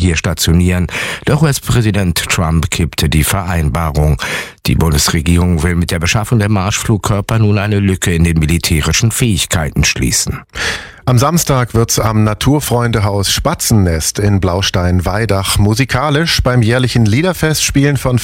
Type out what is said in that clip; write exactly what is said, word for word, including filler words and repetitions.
hier stationieren. Doch U S-Präsident Trump kippte die Vereinbarung. Die Bundesregierung will mit der Beschaffung der Marschflugkörper nun eine Lücke in den militärischen Fähigkeiten schließen. Am Samstag wird's am Naturfreundehaus Spatzennest in Blaustein-Weidach musikalisch beim jährlichen Liederfestspielen von